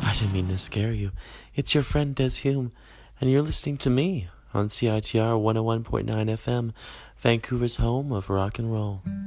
I didn't mean to scare you. It's your friend Des Hume, and you're listening to me on CITR 101.9 FM, Vancouver's home of rock and roll.